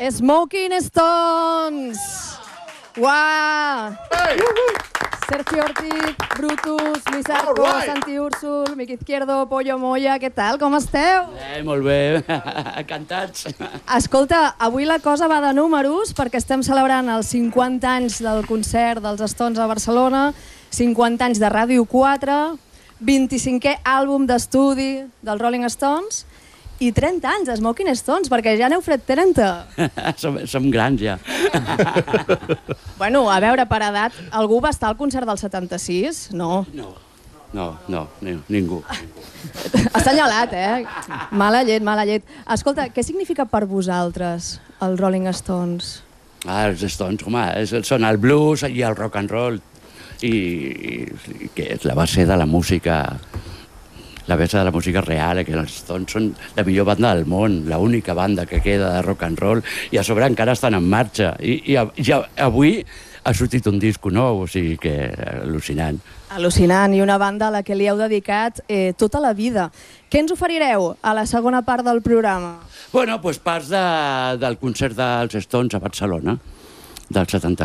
Smoking Stones! Uau! Sergio Ortiz, Brutus, Luis Arco, Santi Úrsul, Miqui Izquierdo, Pollo Moya, què tal? Com esteu? Molt bé, encantats. Escolta, avui la cosa va de números perquè estem celebrant els 50 anys del concert dels Stones a Barcelona, 50 anys de Ràdio 4, 25è àlbum d'estudi dels Rolling Stones i 30 anys de Smoking Stones, perquè ja n'heu fet 30. Som grans, ja. Bueno, a veure, per edat, algú va estar al concert del 76? No. No, ningú. Assenyalat, Mala llet, mala llet. Escolta, què significa per vosaltres els Rolling Stones? Els Stones, home, són el blues i el rock and roll, i que és la base de la música, la base de la música real, que els Stones són la millor banda del món, l'única banda que queda de rock and roll, i a sobre encara estan en marxa. I avui ha sortit un disco nou, o sigui que al·lucinant. Al·lucinant, i una banda a la que li heu dedicat tota la vida. Què ens oferireu a la segona part del programa? Bueno, doncs parts del concert dels Stones a Barcelona, del 70.